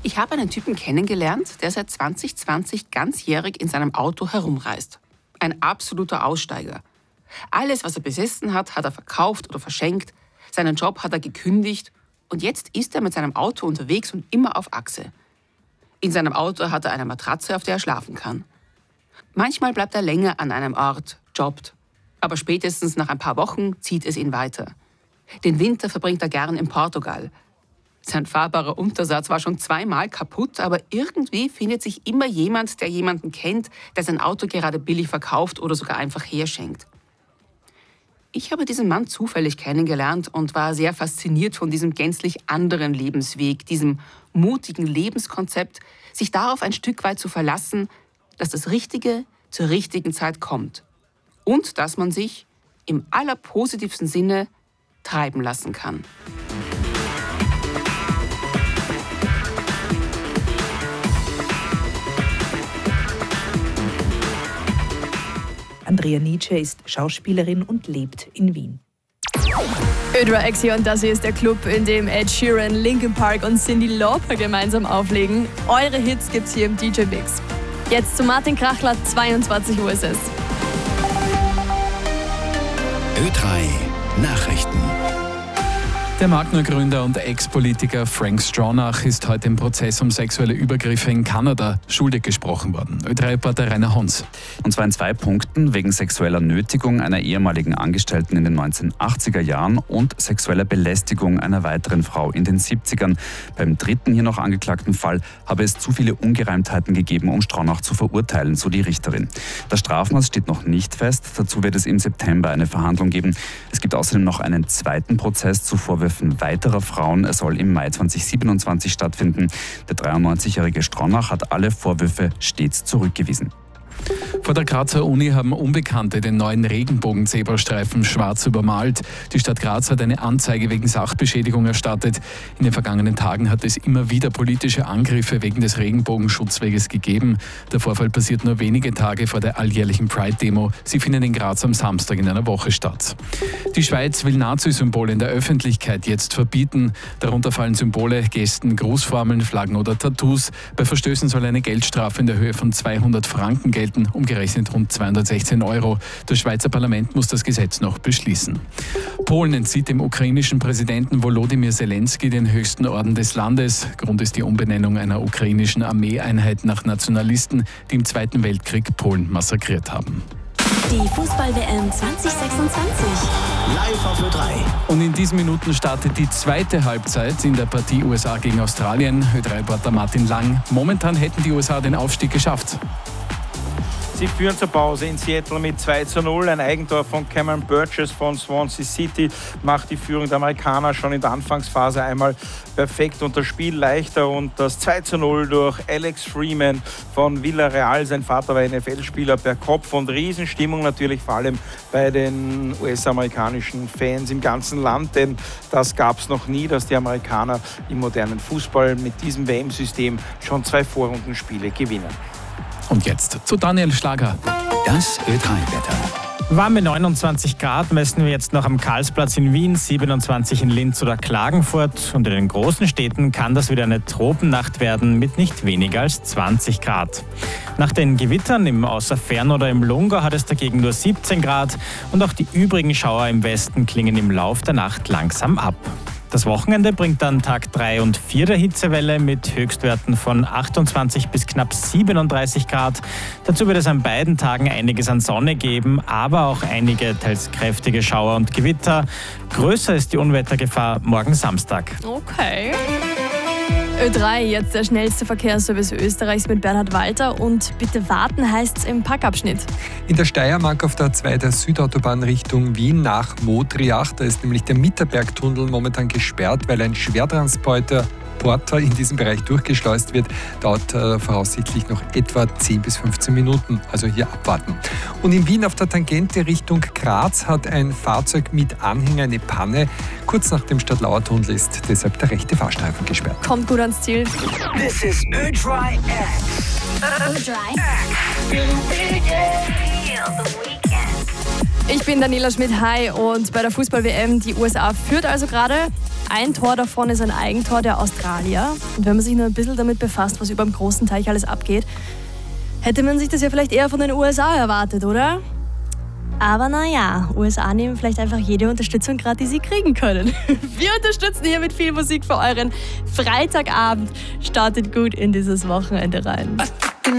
Ich habe einen Typen kennengelernt, der seit 2020 ganzjährig in seinem Auto herumreist. Ein absoluter Aussteiger. Alles, was er besessen hat, hat er verkauft oder verschenkt. Seinen Job hat er gekündigt. Und jetzt ist er mit seinem Auto unterwegs und immer auf Achse. In seinem Auto hat er eine Matratze, auf der er schlafen kann. Manchmal bleibt er länger an einem Ort, jobbt. Aber spätestens nach ein paar Wochen zieht es ihn weiter. Den Winter verbringt er gern in Portugal. Sein fahrbarer Untersatz war schon 2-mal kaputt, aber irgendwie findet sich immer jemand, der jemanden kennt, der sein Auto gerade billig verkauft oder sogar einfach herschenkt. Ich habe diesen Mann zufällig kennengelernt und war sehr fasziniert von diesem gänzlich anderen Lebensweg, diesem mutigen Lebenskonzept, sich darauf ein Stück weit zu verlassen, dass das Richtige zur richtigen Zeit kommt und dass man sich im allerpositivsten Sinne treiben lassen kann. Andrea Nietzsche ist Schauspielerin und lebt in Wien. Ö3 X hier und das hier ist der Club, in dem Ed Sheeran, Linkin Park und Cyndi Lauper gemeinsam auflegen. Eure Hits gibt's hier im DJ Mix. Jetzt zu Martin Krachler, 22 Uhr ist es. Ö3 Nachrichten. Der Magna-Gründer und Ex-Politiker Frank Stronach ist heute im Prozess um sexuelle Übergriffe in Kanada schuldig gesprochen worden. Ö3-Reporter Rainer Hons. Und zwar in 2 Punkten, wegen sexueller Nötigung einer ehemaligen Angestellten in den 1980er Jahren und sexueller Belästigung einer weiteren Frau in den 70ern. Beim dritten hier noch angeklagten Fall habe es zu viele Ungereimtheiten gegeben, um Stronach zu verurteilen, so die Richterin. Das Strafmaß steht noch nicht fest, dazu wird es im September eine Verhandlung geben. Es gibt außerdem noch einen zweiten Prozess zu Vorwürfen weiterer Frauen. Er soll im Mai 2027 stattfinden. Der 93-jährige Stronach hat alle Vorwürfe stets zurückgewiesen. Vor der Grazer Uni haben Unbekannte den neuen Regenbogen-Zebrastreifen schwarz übermalt. Die Stadt Graz hat eine Anzeige wegen Sachbeschädigung erstattet. In den vergangenen Tagen hat es immer wieder politische Angriffe wegen des Regenbogenschutzweges gegeben. Der Vorfall passiert nur wenige Tage vor der alljährlichen Pride-Demo. Sie findet in Graz am Samstag in einer Woche statt. Die Schweiz will Nazi-Symbole in der Öffentlichkeit jetzt verbieten. Darunter fallen Symbole, Gesten, Grußformeln, Flaggen oder Tattoos. Bei Verstößen soll eine Geldstrafe in der Höhe von 200 Franken gelten, umgerechnet rund 216 €. Das Schweizer Parlament muss das Gesetz noch beschließen. Polen entzieht dem ukrainischen Präsidenten Volodymyr Zelensky den höchsten Orden des Landes. Grund ist die Umbenennung einer ukrainischen Armeeeinheit nach Nationalisten, die im Zweiten Weltkrieg Polen massakriert haben. Die Fußball-WM 2026. Live auf Ö3. Und in diesen Minuten startet die zweite Halbzeit in der Partie USA gegen Australien. Ö3-Reporter Martin Lang. Momentan hätten die USA den Aufstieg geschafft. Sie führen zur Pause in Seattle mit 2:0. Ein Eigentor von Cameron Burgess von Swansea City macht die Führung der Amerikaner schon in der Anfangsphase einmal perfekt und das Spiel leichter. Und das 2:0 durch Alex Freeman von Villarreal. Sein Vater war NFL-Spieler, per Kopf. Und Riesenstimmung natürlich vor allem bei den US-amerikanischen Fans im ganzen Land. Denn das gab es noch nie, dass die Amerikaner im modernen Fußball mit diesem WM-System schon 2 Vorrundenspiele gewinnen. Und jetzt zu Daniel Schlager. Das Ö3-Wetter. Warme 29 Grad messen wir jetzt noch am Karlsplatz in Wien, 27 in Linz oder Klagenfurt. Und in den großen Städten kann das wieder eine Tropennacht werden mit nicht weniger als 20 Grad. Nach den Gewittern im Außerfern oder im Lungau hat es dagegen nur 17 Grad. Und auch die übrigen Schauer im Westen klingen im Lauf der Nacht langsam ab. Das Wochenende bringt dann Tag 3 und 4 der Hitzewelle mit Höchstwerten von 28 bis knapp 37 Grad. Dazu wird es an beiden Tagen einiges an Sonne geben, aber auch einige teils kräftige Schauer und Gewitter. Größer ist die Unwettergefahr morgen Samstag. Okay. Ö3, jetzt der schnellste Verkehrsservice Österreichs mit Bernhard Walter. Und bitte warten heißt es im Packabschnitt. In der Steiermark auf der A2 der Südautobahn Richtung Wien nach Modriach. Da ist nämlich der Mitterbergtunnel momentan gesperrt, weil ein Schwertransporter in diesem Bereich durchgeschleust wird, dauert voraussichtlich noch etwa 10 bis 15 Minuten. Also hier abwarten. Und in Wien auf der Tangente Richtung Graz hat ein Fahrzeug mit Anhänger eine Panne. Kurz nach dem Stadtlauertunnel ist deshalb der rechte Fahrstreifen gesperrt. Kommt gut ans Ziel. This is Ö3 X. Ich bin Daniela Schmidt, hi, und bei der Fußball-WM, die USA führt also gerade. Ein Tor davon ist ein Eigentor der Australier. Und wenn man sich nur ein bisschen damit befasst, was über dem großen Teich alles abgeht, hätte man sich das ja vielleicht eher von den USA erwartet, oder? Aber naja, USA nehmen vielleicht einfach jede Unterstützung gerade, die sie kriegen können. Wir unterstützen hier mit viel Musik für euren Freitagabend. Startet gut in dieses Wochenende rein.